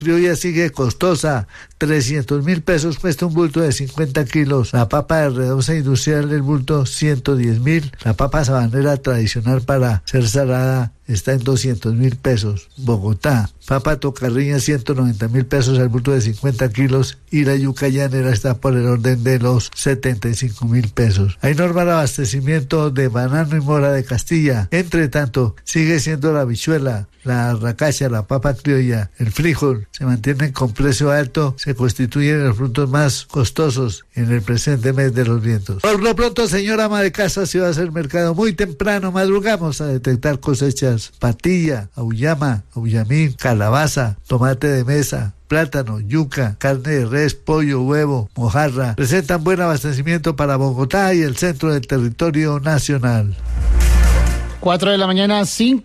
criolla sigue costosa, 300.000 pesos cuesta un bulto de 50 kilos. La papa de redosa industrial, el bulto 110.000. La papa sabanera tradicional para ser salada está en 200.000 pesos. Bogotá, papa tocarriña 190.000 pesos al bulto de 50 kilos y la yuca llanera está por el orden de los 75.000 pesos. Hay norma de abastecimiento de banano y mora de Castilla. Entre tanto, sigue siendo la habichuela, la racacha, la papa criolla, el frijol se mantienen con precio alto, se constituyen los frutos más costosos en el presente mes de los vientos. Por lo pronto, señora ama de casa, si va a hacer mercado muy temprano, madrugamos a detectar cosechas: patilla, auyama, auyamín, calabaza, tomate de mesa, plátano, yuca, carne de res, pollo, huevo, mojarra. Presentan buen abastecimiento para Bogotá y el centro del territorio nacional. 4 de la mañana,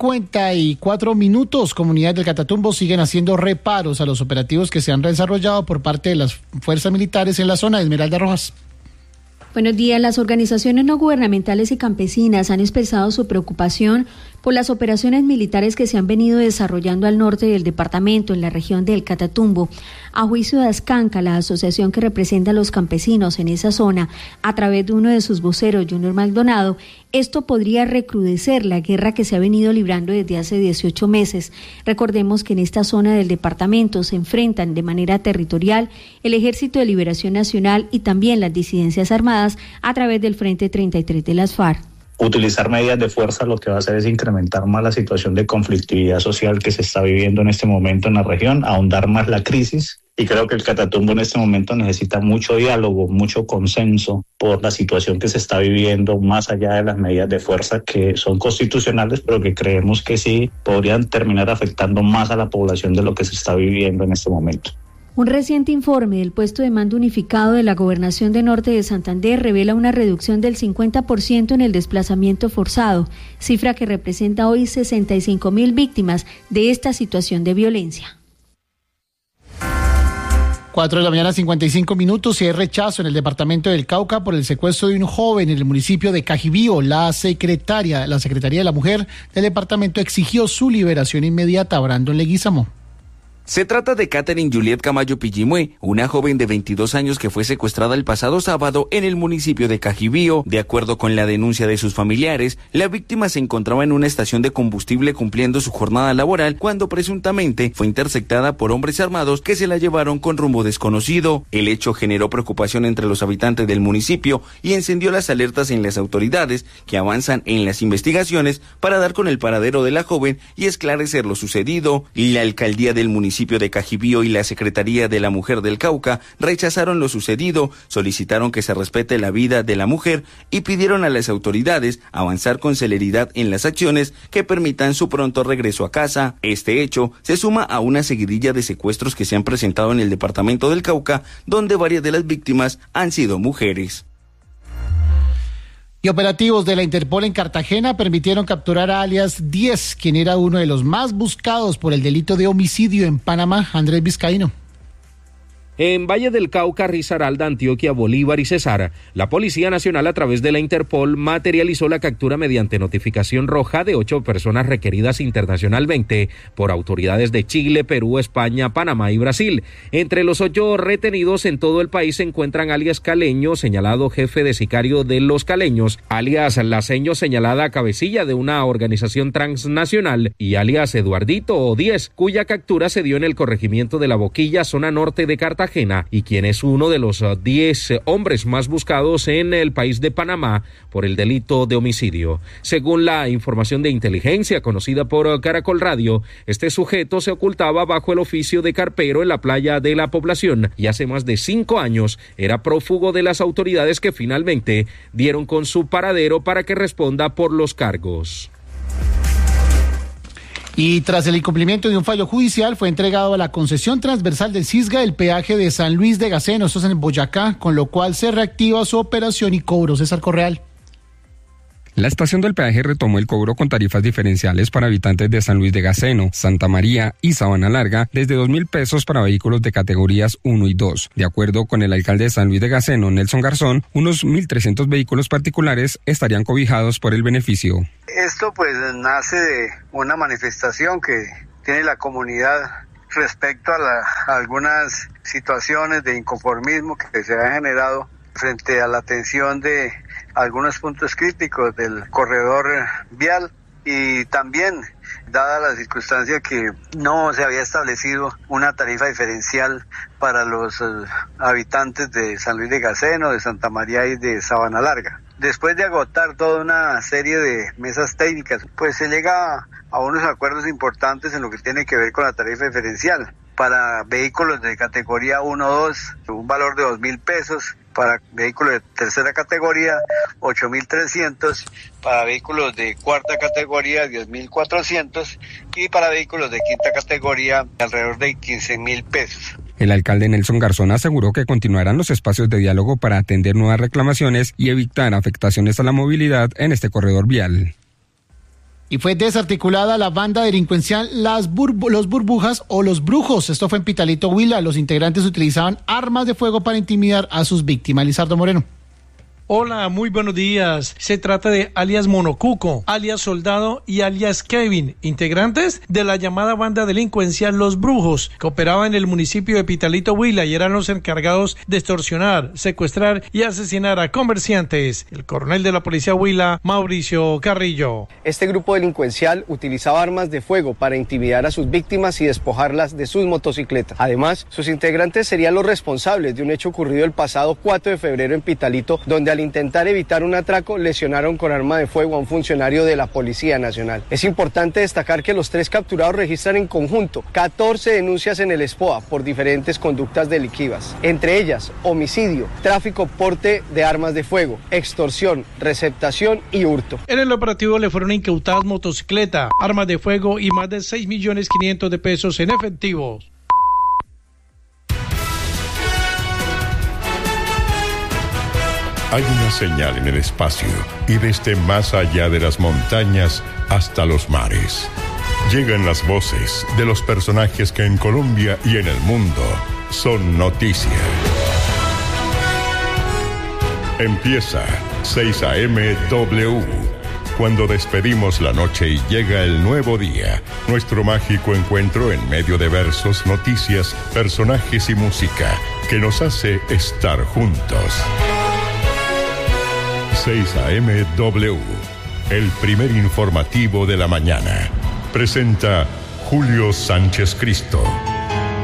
54 minutos. Comunidades del Catatumbo siguen haciendo reparos a los operativos que se han desarrollado por parte de las fuerzas militares en la zona de Esmeralda Rojas. Buenos días. Las organizaciones no gubernamentales y campesinas han expresado su preocupación por las operaciones militares que se han venido desarrollando al norte del departamento, en la región del Catatumbo. A juicio de Ascanca, la asociación que representa a los campesinos en esa zona, a través de uno de sus voceros, Junior Maldonado, esto podría recrudecer la guerra que se ha venido librando desde hace 18 meses. Recordemos que en esta zona del departamento se enfrentan de manera territorial el Ejército de Liberación Nacional y también las disidencias armadas a través del Frente 33 de las FARC. Utilizar medidas de fuerza lo que va a hacer es incrementar más la situación de conflictividad social que se está viviendo en este momento en la región, ahondar más la crisis. Y creo que el Catatumbo en este momento necesita mucho diálogo, mucho consenso por la situación que se está viviendo, más allá de las medidas de fuerza que son constitucionales, pero que creemos que sí podrían terminar afectando más a la población de lo que se está viviendo en este momento. Un reciente informe del puesto de mando unificado de la Gobernación de Norte de Santander revela una reducción del 50% en el desplazamiento forzado, cifra que representa hoy 65.000 víctimas de esta situación de violencia. 4 de la mañana, 55 minutos, y hay rechazo en el departamento del Cauca por el secuestro de un joven en el municipio de Cajibío. La Secretaría de la Mujer del departamento exigió su liberación inmediata. Brandon Leguízamo. Se trata de Catherine Juliet Camayo Pillimue, una joven de 22 años que fue secuestrada el pasado sábado en el municipio de Cajibío. De acuerdo con la denuncia de sus familiares, la víctima se encontraba en una estación de combustible cumpliendo su jornada laboral cuando presuntamente fue interceptada por hombres armados que se la llevaron con rumbo desconocido. El hecho generó preocupación entre los habitantes del municipio y encendió las alertas en las autoridades, que avanzan en las investigaciones para dar con el paradero de la joven y esclarecer lo sucedido. Y la alcaldía del municipio de Cajibío y la Secretaría de la Mujer del Cauca rechazaron lo sucedido, solicitaron que se respete la vida de la mujer y pidieron a las autoridades avanzar con celeridad en las acciones que permitan su pronto regreso a casa. Este hecho se suma a una seguidilla de secuestros que se han presentado en el departamento del Cauca, donde varias de las víctimas han sido mujeres. Y operativos de la Interpol en Cartagena permitieron capturar a alias 10, quien era uno de los más buscados por el delito de homicidio en Panamá. Andrés Vizcaíno. En Valle del Cauca, Risaralda, Antioquia, Bolívar y Cesar, la Policía Nacional a través de la Interpol materializó la captura mediante notificación roja de 8 personas requeridas internacionalmente por autoridades de Chile, Perú, España, Panamá y Brasil. Entre los 8 retenidos en todo el país se encuentran alias Caleño, señalado jefe de sicario de los Caleños, alias Laceño, señalada cabecilla de una organización transnacional, y alias Eduardito o 10, cuya captura se dio en el corregimiento de La Boquilla, zona norte de Cartagena, y quien es uno de los 10 hombres más buscados en el país de Panamá por el delito de homicidio. Según la información de inteligencia conocida por Caracol Radio, este sujeto se ocultaba bajo el oficio de carpero en la playa de La Población y hace más de 5 años era prófugo de las autoridades, que finalmente dieron con su paradero para que responda por los cargos. Y tras el incumplimiento de un fallo judicial, fue entregado a la concesión transversal del Cisga el peaje de San Luis de Gaceno, esto es en Boyacá, con lo cual se reactiva su operación y cobro. César Correal. La estación del peaje retomó el cobro con tarifas diferenciales para habitantes de San Luis de Gaceno, Santa María y Sabana Larga, desde 2.000 pesos para vehículos de categorías 1 y 2. De acuerdo con el alcalde de San Luis de Gaceno, Nelson Garzón, unos 1.300 vehículos particulares estarían cobijados por el beneficio. Esto pues nace de una manifestación que tiene la comunidad respecto a algunas situaciones de inconformismo que se han generado frente a la atención de algunos puntos críticos del corredor vial, y también dada la circunstancia que no se había establecido una tarifa diferencial para los habitantes de San Luis de Gaceno, de Santa María y de Sabana Larga. Después de agotar toda una serie de mesas técnicas, pues se llega a unos acuerdos importantes en lo que tiene que ver con la tarifa diferencial. Para vehículos de categoría 1-2, un valor de 2.000 pesos. Para vehículos de tercera categoría, 8.300. Para vehículos de cuarta categoría, 10.400. Y para vehículos de quinta categoría, alrededor de 15.000 pesos. El alcalde Nelson Garzón aseguró que continuarán los espacios de diálogo para atender nuevas reclamaciones y evitar afectaciones a la movilidad en este corredor vial. Y fue desarticulada la banda delincuencial los Burbujas o los Brujos. Esto fue en Pitalito, Huila. Los integrantes utilizaban armas de fuego para intimidar a sus víctimas. Lizardo Moreno. Hola, muy buenos días. Se trata de alias Monocuco, alias Soldado y alias Kevin, integrantes de la llamada banda delincuencial Los Brujos, que operaba en el municipio de Pitalito, Huila, y eran los encargados de extorsionar, secuestrar y asesinar a comerciantes. El coronel de la policía Huila, Mauricio Carrillo. Este grupo delincuencial utilizaba armas de fuego para intimidar a sus víctimas y despojarlas de sus motocicletas. Además, sus integrantes serían los responsables de un hecho ocurrido el pasado 4 de febrero en Pitalito, donde al intentar evitar un atraco lesionaron con arma de fuego a un funcionario de la Policía Nacional. Es importante destacar que los 3 capturados registran en conjunto 14 denuncias en el SPOA por diferentes conductas delictivas, entre ellas homicidio, tráfico, porte de armas de fuego, extorsión, receptación y hurto. En el operativo le fueron incautadas motocicleta, armas de fuego y más de 6.500.000 pesos en efectivo. Hay una señal en el espacio y desde más allá de las montañas hasta los mares. Llegan las voces de los personajes que en Colombia y en el mundo son noticia. Empieza 6 a.m. W. Cuando despedimos la noche y llega el nuevo día, nuestro mágico encuentro en medio de versos, noticias, personajes y música que nos hace estar juntos. 6 a.m. W, el primer informativo de la mañana. Presenta Julio Sánchez Cristo.